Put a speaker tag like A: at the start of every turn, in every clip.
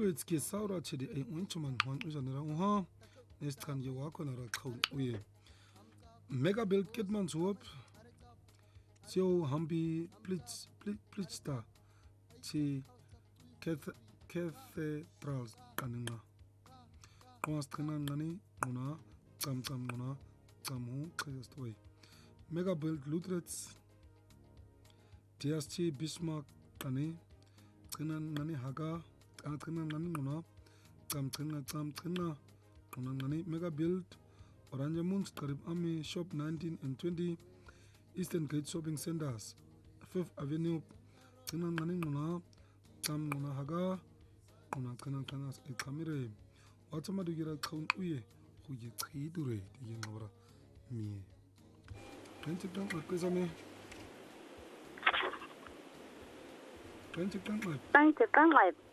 A: Always ke saura ce da ai wancan man wan ujan ran ha next kan je wa ko na ra khau uye mega build kitman swap so hambi plitsta ci cathedrals kanina was kanan ngani una tam una tamu kristoi mega build lutrets TSC Bismarck kani kanan ngani haga kanan ngani una tam una ngani mega build Oranje Moons Karib Army Shop 19 and 20 Eastern Gate Shopping Centers 5th Avenue kanan ngani una tam una haga una kanan ikamire watama dugira kaun uye huye tridure diye ngabra mi kanti kan pesa me kanti kan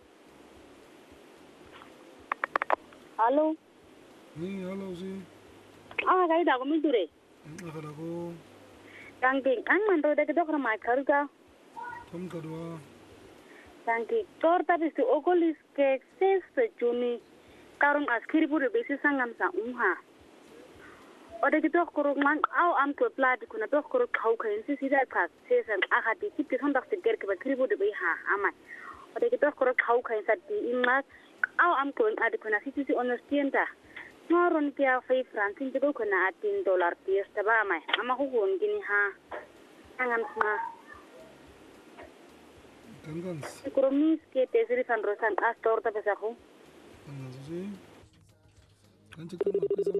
A: halo ni halo si
B: kai da ko mi dure
A: kada ko
B: kanti kan man do de do ma karuga
A: tom kadwa
B: kanti torta bisu ogolis ke 6 Juni karung askiri pure besi sangam sa ode kitok kuru man au am to plat kuna tok kuru khau khain si sida ka sesan akati kitti sondak se ger ke bakri bude be amai ode kitok kuru khau khain sa di imas au am to ade kuna si understanda noron pia 5 francs tin ko kuna $10 pies taba mai ama ko gon gini sangam sma
A: tangans
B: kuru mis ke tesiri san rosan astor ta pesa ko
A: kanti kan pesa